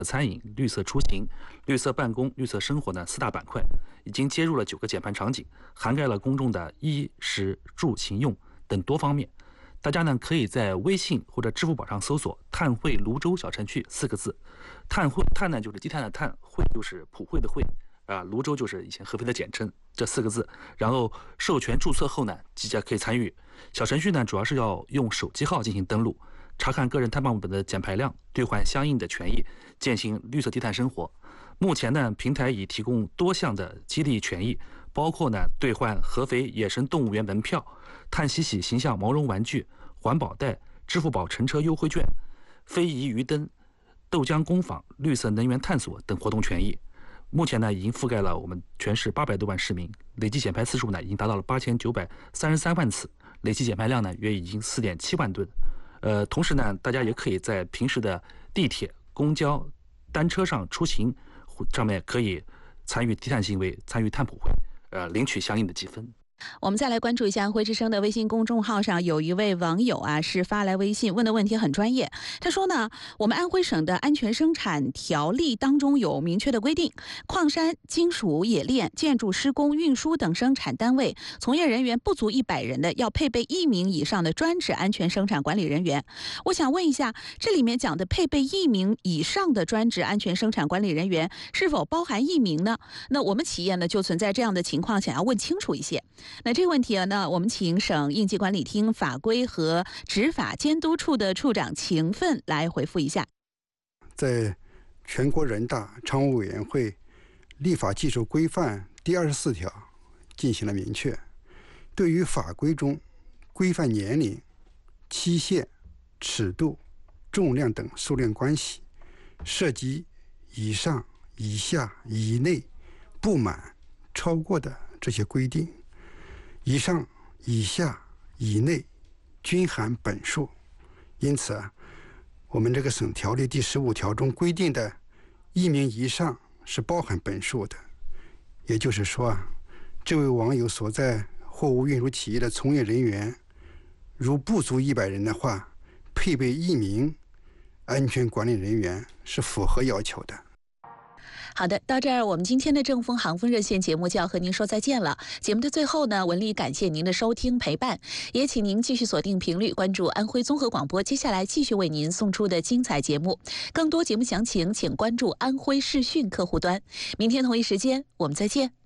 餐饮、绿色出行、绿色办公、绿色生活呢4大板块，已经接入了9个减排场景，涵盖了公众的衣食住行用等多方面。大家呢可以在微信或者支付宝上搜索"碳汇泸州小程序"4个字，碳呢就是积碳的碳，汇就是普惠的惠。泸州就是以前合肥的简称，这4个字。然后授权注册后呢，即将可以参与。小程序呢，主要是要用手机号进行登录，查看个人碳棒本的减排量，兑换相应的权益，践行绿色低碳生活。目前呢，平台已提供多项的激励权益，包括呢兑换合肥野生动物园门票、碳洗洗形象毛绒玩具、环保袋、支付宝乘车优惠券、非遗鱼灯、豆浆工坊、绿色能源探索等活动权益。目前呢，已经覆盖了我们全市800多万市民，累计减排次数呢，已经达到了8933万次，累计减排量呢，约已经4.7万吨。同时呢，大家也可以在平时的地铁、公交、单车上出行上面可以参与低碳行为，参与碳普惠，领取相应的积分。 我们再来关注一下安徽之声的微信公众号上，有一位网友是发来微信问的问题很专业。他说呢，我们安徽省的安全生产条例当中有明确的规定，矿山、金属冶炼、建筑施工、运输等生产单位从业人员不足100人的，要配备1名以上的专职安全生产管理人员。我想问一下，这里面讲的配备1名以上的专职安全生产管理人员，是否包含1名呢？那我们企业呢就存在这样的情况，想要问清楚一些。那这个问题呢，我们请省应急管理厅法规和执法监督处的处长秦奋来回复一下。 在全国人大常务委员会立法技术规范第24条进行了明确，对于法规中规范年龄、期限、尺度、重量等数量关系，涉及以上、以下、以内、不满、超过的这些规定，以上、以下、以内均含本数。因此我们这个省条例第15条中规定的1名以上是包含本数的。也就是说这位网友所在货物运输企业的从业人员如不足100人的话，配备1名安全管理人员是符合要求的。 好的，到这儿我们今天的正风航风热线节目就要和您说再见了。节目的最后呢，文丽感谢您的收听陪伴，也请您继续锁定频率，关注安徽综合广播，接下来继续为您送出的精彩节目。更多节目详情请关注安徽视讯客户端。明天同一时间我们再见。